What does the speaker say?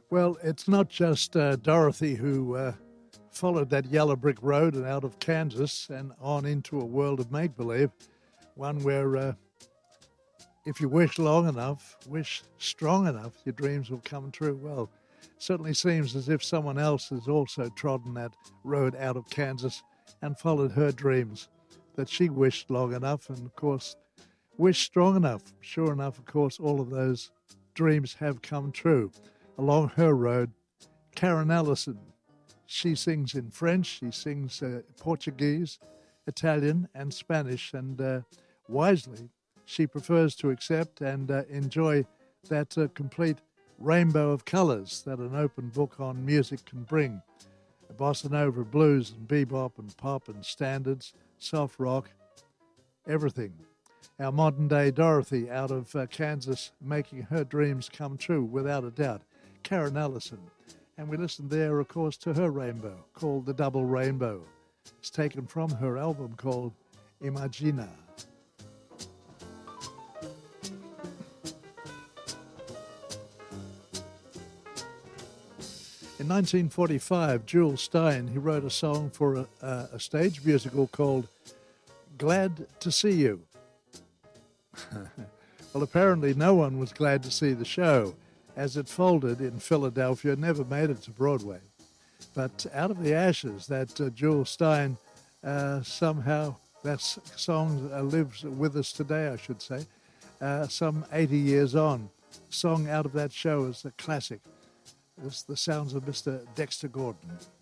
Well, it's not just Dorothy who followed that yellow brick road and out of Kansas and on into a world of make-believe, one where if you wish long enough, wish strong enough, your dreams will come true. Well, certainly seems as if someone else has also trodden that road out of Kansas and followed her dreams, that she wished long enough and, of course, wished strong enough. Sure enough, of course, all of those dreams have come true. Along her road, Karen Allison. She sings in French, she sings Portuguese, Italian, and Spanish, and wisely, she prefers to accept and enjoy that complete rainbow of colours that an open book on music can bring. Bossa Nova, blues, and bebop, and pop, and standards, soft rock, everything. Our modern-day Dorothy out of Kansas making her dreams come true, without a doubt. Karen Allison. And we listened there, of course, to her rainbow, called The Double Rainbow. It's taken from her album called Imagina. In 1945, Jules Stein, he wrote a song for a stage musical called Glad to See You. Well, apparently no one was glad to see the show, as it folded in Philadelphia, never made it to Broadway. But out of the ashes, that Jules Stein, somehow, that song lives with us today, I should say, some 80 years on. The song out of that show is a classic. It's the sounds of Mr. Dexter Gordon.